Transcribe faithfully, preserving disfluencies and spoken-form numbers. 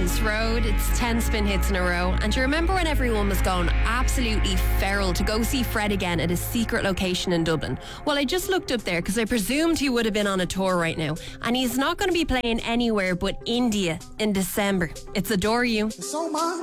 Prince Road. It's ten spin hits in a row. And do you remember when everyone was going absolutely feral to go see Fred again at his secret location in Dublin? Well, I just looked up there because I presumed he would have been on a tour right now. And he's not going to be playing anywhere but India in December. It's Adore You. So much.